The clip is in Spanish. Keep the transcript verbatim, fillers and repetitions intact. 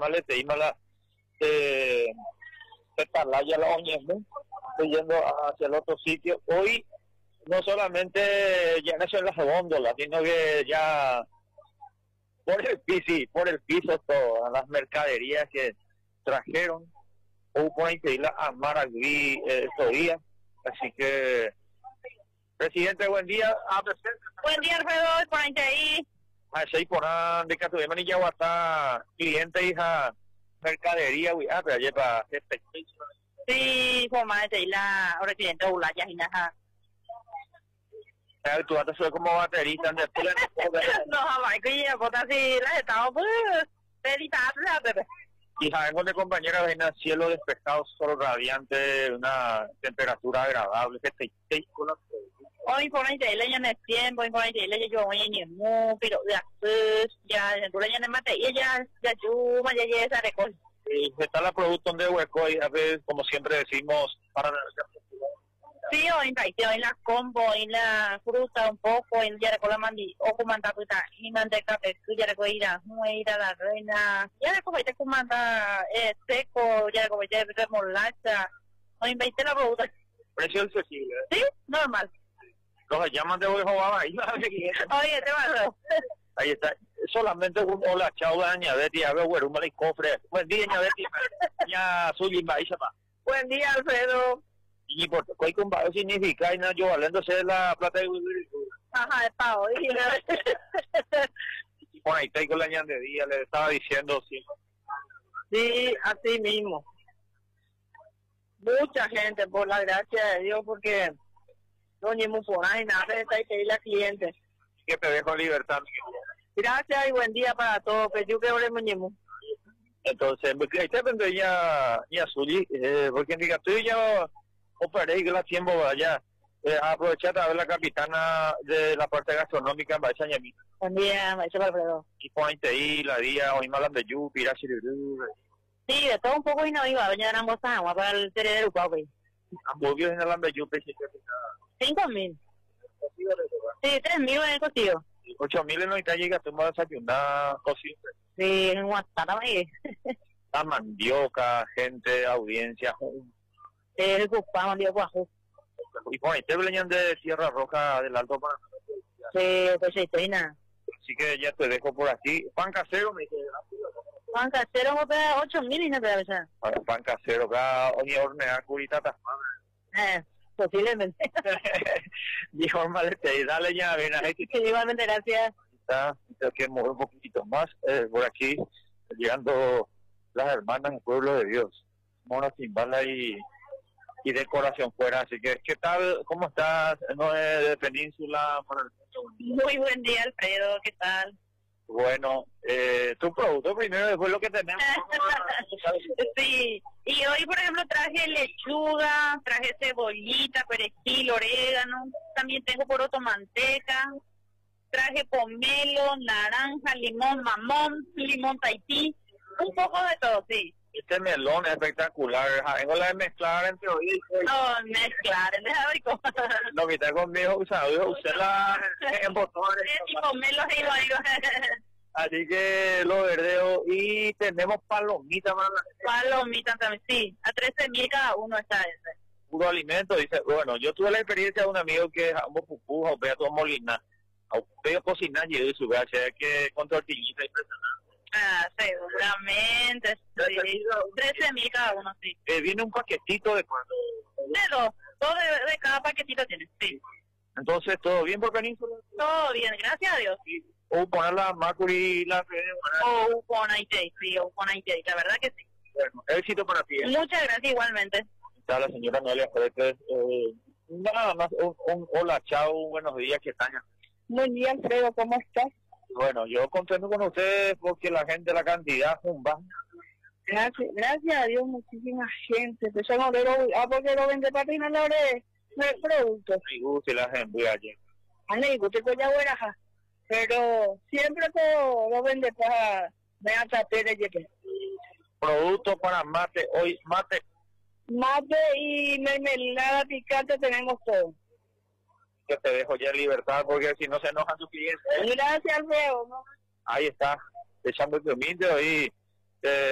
malete y mala eh, Petalaya la Oñemú, estoy yendo hacia el otro sitio. Hoy no solamente ya no son las góndolas, sino que ya por el piso, por el piso todas las mercaderías que trajeron, hubo por pedirla a Maragüí eh, estos días, así que presidente, buen día. Ah, presidente. Buen día, Alfredo, por ahí. Así por ahí, de Catuvema ni ya está cliente hija mercadería, güey, ah, pero lleva este. Sí, forma de seguir la ahora cliente o la ya y nada. Tú vas a ser como baterista de no, jamás que ya por así la estaba pues editar la bebé. Y sabemos de compañera ven al cielo despejado, solo radiante, una temperatura agradable, que te te con la hoy por ahí le ya en tiempo, hoy por ahí le yo hoy ni mu, pero ya pues ya en ya en mate y ya ya yo me ya esa recoge. Y está la producción de hueco y a veces, como siempre decimos, para sí, hoy en la combo, en la fruta un poco, en ya con la mandi, o con manta puta, y manteca, ya recoge ir a la reina, ya recoge te comanda eh, seco, ya recoge de remolacha, hoy en la producta. Precio accesible. Sí, normal. Los llaman de hueco ahí. Oye, te vas. Ahí está. Solamente un hola, chao, daña, de ti, a ver, güero, un mal cofre. Buen día, ña, de ti, ya, suya, y buen día, Alfredo. Y por qué con bajo significa, y no, yo valiéndose de la plata de vivir. Ajá, de pago, y por ahí estoy con la ña de día, le estaba diciendo, sí. Sí, así mismo. Mucha gente, por la gracia de Dios, porque no ni muy por ahí, nada, está ahí que ir a clientes. Que te dejo libertad. Gracias y buen día para todos, que yo quiero ver muñemo. Entonces, ahí te vendré ya, ya Zuli, eh, porque diga, tú ya operé que la tiempo vaya, eh, aprovechar a ver la capitana de la parte gastronómica en Baisa Ñamita. Buen día, Baisa Alfredo. Y con ahí la día, hoy malan de Yu, Pira, sí, de todo un poco y no iba, doña Gran agua para el cerebro, papi. Hamburgues en el de Yu, cinco mil. Sí, tres mil en el cocido. Ocho mil en ahorita llega, tú vas a desayunar cocido. Sí, en WhatsApp, ahí. La mandioca, gente, audiencia. El Cupá, mandioca, guajo. Y con ahí te venían de Sierra Roja del Alto para. Sí, pues estoy nada. Así que ya te dejo por aquí. Pan casero, me dice. Pan casero, me pega ocho mil y no te da esa. Pan casero, acá, oye, hornear curita, Eh. Posiblemente. Dijo malete, dale ya, ven ahí. Sí, igualmente, gracias. Está, tengo que mover un poquito más. Eh, por aquí, llegando las hermanas del pueblo de Dios. Mona Timbala y, y decoración fuera. Así que, ¿qué tal? ¿Cómo estás? ¿No es de Península? Muy buen día, Alfredo. ¿Qué tal? Bueno, eh, tu producto primero, después lo que tenemos. Sí, y hoy por ejemplo traje lechuga, traje cebollita, perejil, orégano, también tengo poroto manteca, traje pomelo, naranja, limón, mamón, limón Tahití, un poco de todo, sí. Este melón es espectacular, vengo a mezclar entre hoy y no, mezclar, deja de comer. No, que está conmigo, usado, usé la en botones. Sí, pomelo, así que lo verdeo y tenemos palomitas más. Palomitas también, sí, a trece mil cada uno está ese. Puro alimento, dice, bueno, yo tuve la experiencia de un amigo que es un pupuja, o pega todo molina, o pega cocinar y de su vez, que con tortillita impresionante. Ah, seguramente, sí, trece mil cada uno, sí. Eh, viene un paquetito de cuánto. De dos, todo de, de cada paquetito tiene, sí. Entonces, ¿todo bien por Península? Todo bien, gracias a Dios. Sí. O poner la Macuri, la o con I T, sí, o con I T, la verdad que sí. Bueno, éxito para ti. ¿eh? Muchas gracias igualmente. Está la señora Noelia Juárez, eh, nada más, un, un hola, chao, buenos días, ¿qué tal? Buen día, Alfredo, ¿cómo estás? Bueno, yo contento con ustedes porque la gente, la cantidad, zumba. Gracias, gracias a Dios, muchísima gente. Pues yo no le doy, ah, porque lo vende para ti, no le doy el producto. Me gusta y la gente, voy ayer. A mí me gusta que ya buena, pero siempre todo lo vende para me atrapé de llegar. Producto para mate, hoy mate. Mate y mermelada picante tenemos todo. Que te dejo ya en libertad porque si no se enojan tus clientes. Gracias, Alfredo. ¿No? Ahí está, echando el humilde y... Eh,